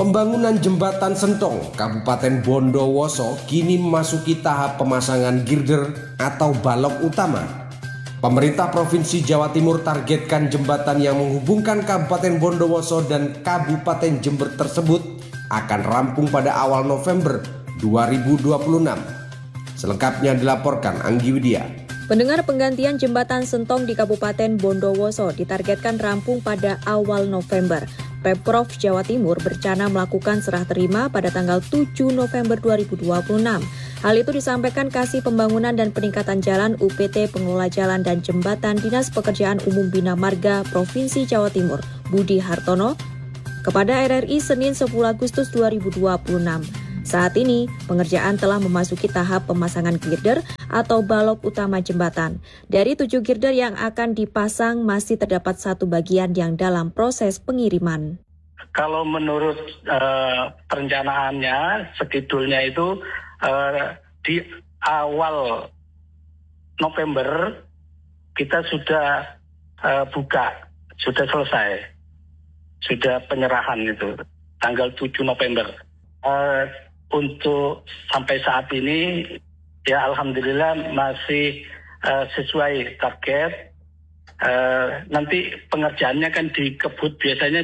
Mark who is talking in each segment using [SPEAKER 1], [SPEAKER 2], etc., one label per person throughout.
[SPEAKER 1] Pembangunan Jembatan Sentong, Kabupaten Bondowoso kini memasuki tahap pemasangan girder atau balok utama. Pemerintah Provinsi Jawa Timur targetkan jembatan yang menghubungkan Kabupaten Bondowoso dan Kabupaten Jember tersebut akan rampung pada awal November 2026. Selengkapnya dilaporkan Anggi Widya.
[SPEAKER 2] Pendengar, penggantian jembatan Sentong di Kabupaten Bondowoso ditargetkan rampung pada awal November. Pemprov Jawa Timur berencana melakukan serah terima pada tanggal 7 November 2026. Hal itu disampaikan Kasih Pembangunan dan Peningkatan Jalan UPT Pengelola Jalan dan Jembatan Dinas Pekerjaan Umum Bina Marga Provinsi Jawa Timur, Budi Hartono, kepada RRI Senin 10 Agustus 2026. Saat ini, pengerjaan telah memasuki tahap pemasangan girder atau balok utama jembatan. Dari 7 girder yang akan dipasang, masih terdapat 1 bagian yang dalam proses pengiriman.
[SPEAKER 3] Kalau menurut perencanaannya, skedulnya itu di awal November kita sudah buka, sudah selesai, sudah penyerahan itu, tanggal 7 November. Untuk sampai saat ini, ya alhamdulillah masih sesuai target. Nanti pengerjaannya kan dikebut biasanya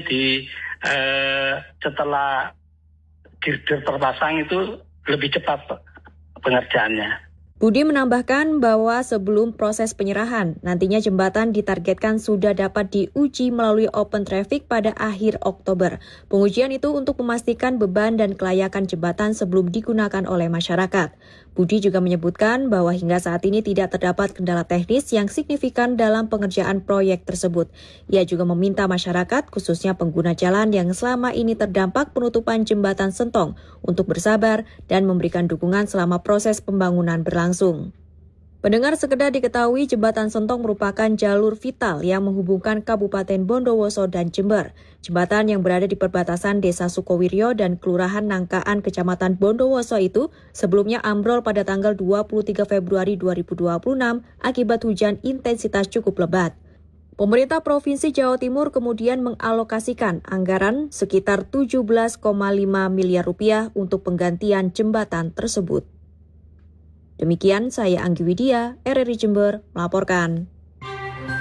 [SPEAKER 3] setelah girder terpasang itu lebih cepat pengerjaannya.
[SPEAKER 2] Budi menambahkan bahwa sebelum proses penyerahan, nantinya jembatan ditargetkan sudah dapat diuji melalui open traffic pada akhir Oktober. Pengujian itu untuk memastikan beban dan kelayakan jembatan sebelum digunakan oleh masyarakat. Budi juga menyebutkan bahwa hingga saat ini tidak terdapat kendala teknis yang signifikan dalam pengerjaan proyek tersebut. Ia juga meminta masyarakat, khususnya pengguna jalan yang selama ini terdampak penutupan jembatan Sentong, untuk bersabar dan memberikan dukungan selama proses pembangunan berlangsung. Pendengar, sekedar diketahui jembatan Sentong merupakan jalur vital yang menghubungkan Kabupaten Bondowoso dan Jember. Jembatan yang berada di perbatasan Desa Sukowiryo dan Kelurahan Nangkaan, Kecamatan Bondowoso itu sebelumnya ambrol pada tanggal 23 Februari 2026 akibat hujan intensitas cukup lebat. Pemerintah Provinsi Jawa Timur kemudian mengalokasikan anggaran sekitar 17,5 miliar rupiah untuk penggantian jembatan tersebut. Demikian saya Anggi Widya, RRI Jember, melaporkan.